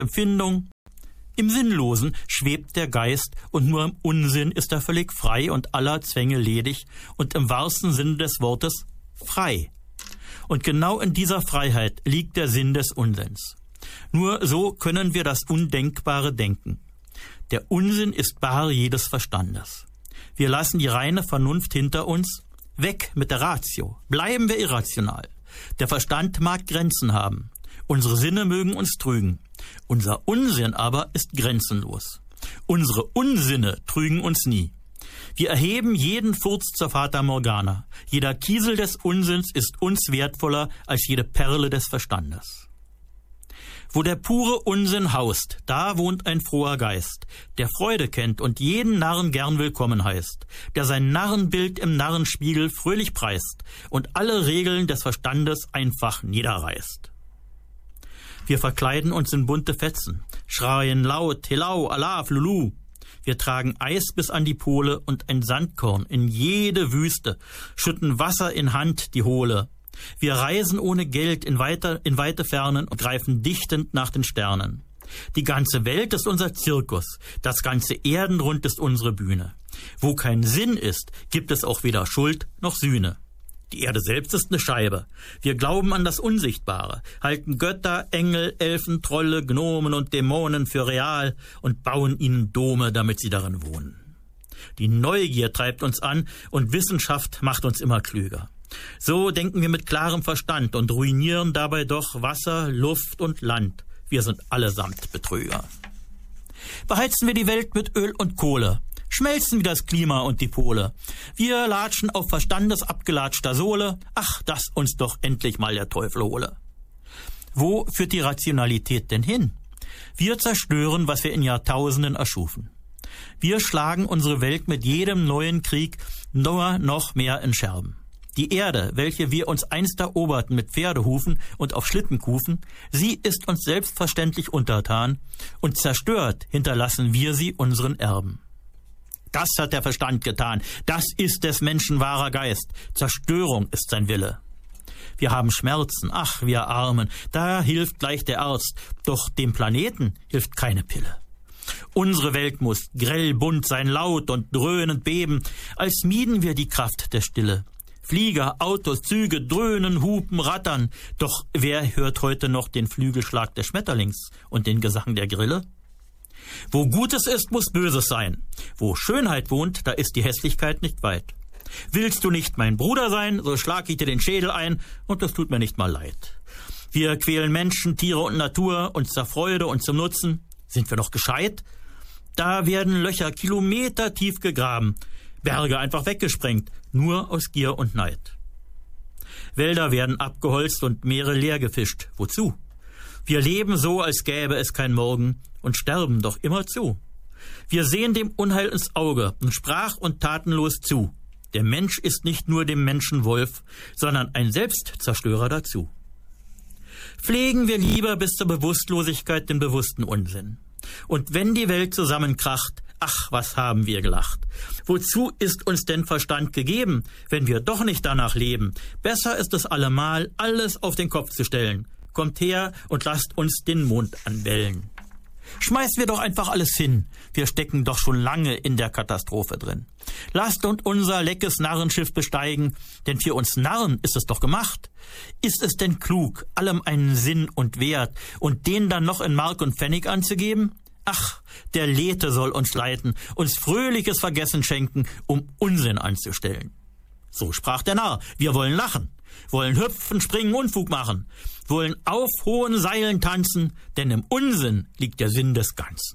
Empfindung. Im Sinnlosen schwebt der Geist und nur im Unsinn ist er völlig frei und aller Zwänge ledig und im wahrsten Sinne des Wortes frei. Und genau in dieser Freiheit liegt der Sinn des Unsinns. Nur so können wir das Undenkbare denken. Der Unsinn ist bar jedes Verstandes. Wir lassen die reine Vernunft hinter uns. Weg mit der Ratio. Bleiben wir irrational. Der Verstand mag Grenzen haben. Unsere Sinne mögen uns trügen. Unser Unsinn aber ist grenzenlos. Unsere Unsinne trügen uns nie. Wir erheben jeden Furz zur Fata Morgana. Jeder Kiesel des Unsinns ist uns wertvoller als jede Perle des Verstandes. Wo der pure Unsinn haust, da wohnt ein froher Geist, der Freude kennt und jeden Narren gern willkommen heißt, der sein Narrenbild im Narrenspiegel fröhlich preist und alle Regeln des Verstandes einfach niederreißt. Wir verkleiden uns in bunte Fetzen, schreien laut, Helau, Allah, Lulu. Wir tragen Eis bis an die Pole und ein Sandkorn in jede Wüste, schütten Wasser in Hand, die hohle. Wir reisen ohne Geld in weite Fernen und greifen dichtend nach den Sternen. Die ganze Welt ist unser Zirkus, das ganze Erdenrund ist unsere Bühne. Wo kein Sinn ist, gibt es auch weder Schuld noch Sühne. Die Erde selbst ist eine Scheibe. Wir glauben an das Unsichtbare, halten Götter, Engel, Elfen, Trolle, Gnomen und Dämonen für real und bauen ihnen Dome, damit sie darin wohnen. Die Neugier treibt uns an und Wissenschaft macht uns immer klüger. So denken wir mit klarem Verstand und ruinieren dabei doch Wasser, Luft und Land. Wir sind allesamt Betrüger. Beheizen wir die Welt mit Öl und Kohle. Schmelzen wie das Klima und die Pole. Wir latschen auf verstandesabgelatschter Sohle. Ach, dass uns doch endlich mal der Teufel hole. Wo führt die Rationalität denn hin? Wir zerstören, was wir in Jahrtausenden erschufen. Wir schlagen unsere Welt mit jedem neuen Krieg nur noch mehr in Scherben. Die Erde, welche wir uns einst eroberten mit Pferdehufen und auf Schlittenkufen, sie ist uns selbstverständlich untertan, und zerstört hinterlassen wir sie unseren Erben. Das hat der Verstand getan, das ist des Menschen wahrer Geist, Zerstörung ist sein Wille. Wir haben Schmerzen, ach, wir Armen, da hilft gleich der Arzt, doch dem Planeten hilft keine Pille. Unsere Welt muss grell bunt sein, laut und dröhnend beben, als mieden wir die Kraft der Stille. Flieger, Autos, Züge dröhnen, hupen, rattern, doch wer hört heute noch den Flügelschlag des Schmetterlings und den Gesang der Grille? Wo Gutes ist, muss Böses sein. Wo Schönheit wohnt, da ist die Hässlichkeit nicht weit. Willst du nicht mein Bruder sein, so schlag ich dir den Schädel ein, und das tut mir nicht mal leid. Wir quälen Menschen, Tiere und Natur, uns zur Freude und zum Nutzen. Sind wir doch gescheit? Da werden Löcher kilometertief gegraben, Berge einfach weggesprengt, nur aus Gier und Neid. Wälder werden abgeholzt und Meere leer gefischt. Wozu? Wir leben so, als gäbe es kein Morgen, und sterben doch immerzu. Wir sehen dem Unheil ins Auge und sprach und tatenlos zu. Der Mensch ist nicht nur dem Menschen Wolf, sondern ein Selbstzerstörer dazu. Pflegen wir lieber bis zur Bewusstlosigkeit den bewussten Unsinn. Und wenn die Welt zusammenkracht, ach, was haben wir gelacht. Wozu ist uns denn Verstand gegeben, wenn wir doch nicht danach leben? Besser ist es allemal, alles auf den Kopf zu stellen. Kommt her und lasst uns den Mond anbellen. Schmeißen wir doch einfach alles hin. Wir stecken doch schon lange in der Katastrophe drin. Lasst uns unser leckes Narrenschiff besteigen, denn für uns Narren ist es doch gemacht. Ist es denn klug, allem einen Sinn und Wert und den dann noch in Mark und Pfennig anzugeben? Ach, der Lethe soll uns leiten, uns fröhliches Vergessen schenken, um Unsinn anzustellen. So sprach der Narr, wir wollen lachen, wollen hüpfen, springen, Unfug machen, wollen auf hohen Seilen tanzen, denn im Unsinn liegt der Sinn des Ganzen.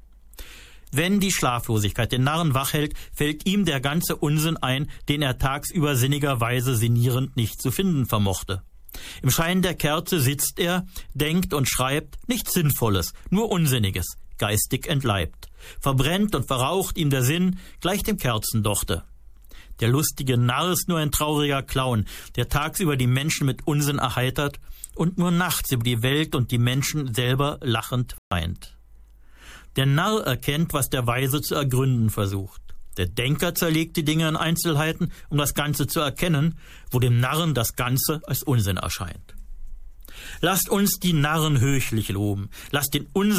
Wenn die Schlaflosigkeit den Narren wach hält, fällt ihm der ganze Unsinn ein, den er tagsüber sinnigerweise sinnierend nicht zu finden vermochte. Im Schein der Kerze sitzt er, denkt und schreibt nichts Sinnvolles, nur Unsinniges, geistig entleibt. Verbrennt und verraucht ihm der Sinn gleich dem Kerzendochte. Der lustige Narr ist nur ein trauriger Clown, der tagsüber die Menschen mit Unsinn erheitert und nur nachts über die Welt und die Menschen selber lachend weint. Der Narr erkennt, was der Weise zu ergründen versucht. Der Denker zerlegt die Dinge in Einzelheiten, um das Ganze zu erkennen, wo dem Narren das Ganze als Unsinn erscheint. Lasst uns die Narren höchlich loben, lasst den Unsinn